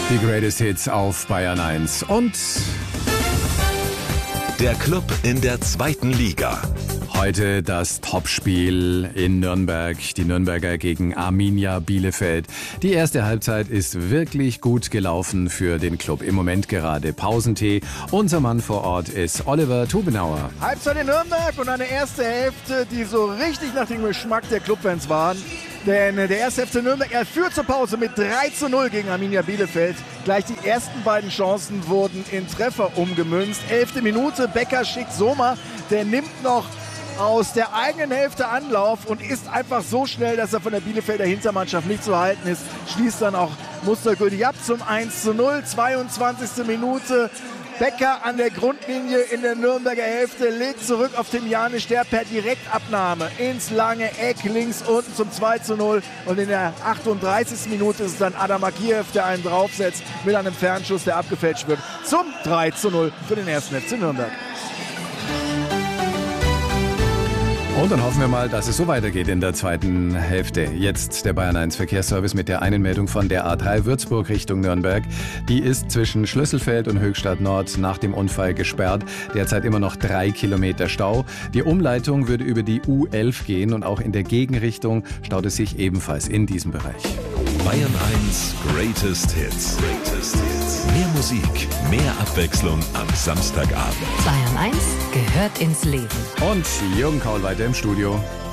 Die Greatest Hits auf Bayern 1 und der Club in der zweiten Liga. heute das Topspiel in Nürnberg. Die Nürnberger gegen Arminia Bielefeld. Die erste Halbzeit ist wirklich gut gelaufen für den Club. Im Moment gerade Pausentee. Unser Mann vor Ort ist Oliver Tubenauer. Halbzeit in Nürnberg und eine erste Hälfte, die so richtig nach dem Geschmack der Clubfans waren. Denn der erste FC Nürnberg, er führt zur Pause mit 3:0 gegen Arminia Bielefeld. Gleich die ersten beiden Chancen wurden in Treffer umgemünzt. 11. Minute, Becker schickt Sommer. Der nimmt noch aus der eigenen Hälfte Anlauf und ist einfach so schnell, dass er von der Bielefelder Hintermannschaft nicht zu halten ist. Schließt dann auch mustergültig ab zum 1:0. 22. Minute. Becker an der Grundlinie in der Nürnberger Hälfte, legt zurück auf Tim Janisch, der per Direktabnahme ins lange Eck links unten zum 2:0. Und in der 38. Minute ist es dann Adam Akiev, der einen draufsetzt mit einem Fernschuss, der abgefälscht wird, zum 3:0 für den 1. FC Nürnberg. Und dann hoffen wir mal, dass es so weitergeht in der zweiten Hälfte. Jetzt der Bayern 1 Verkehrsservice mit der einen Meldung von der A3 Würzburg Richtung Nürnberg. Die ist zwischen Schlüsselfeld und Höchstadt Nord nach dem Unfall gesperrt. Derzeit immer noch 3 Kilometer Stau. Die Umleitung würde über die U11 gehen und auch in der Gegenrichtung staut es sich ebenfalls in diesem Bereich. Bayern 1 Greatest Hits. Mehr Musik, mehr Abwechslung am Samstagabend. Bayern 1 gehört ins Leben. Und Jürgen Kaul weiter im Studio.